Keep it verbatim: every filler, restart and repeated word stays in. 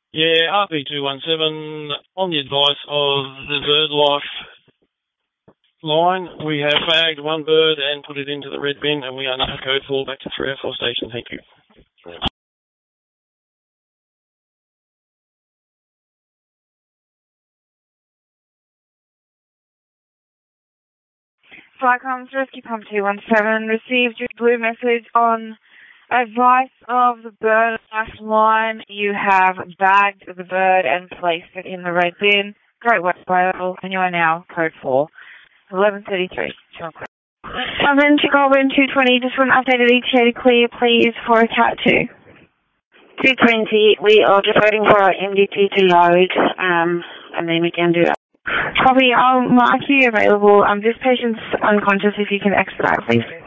Yeah, R P two one seven, on the advice of the BirdLife line, we have bagged one bird and put it into the red bin, and we are now code four back to three oh four station. Thank you. Flycom's Rescue Pump two one seven received your blue message on advice of the BirdLife line. You have bagged the bird and placed it in the red bin. Great work, Bill, and you are now code four. eleven thirty-three. Seven to Goulburn two twenty, just want an updated E T A to clear, please, for a cat two. two twenty, we are just waiting for our M D T to load, um, and then we can do that. Copy, I'll mark you available. Um, this patient's unconscious, if you can expedite, please.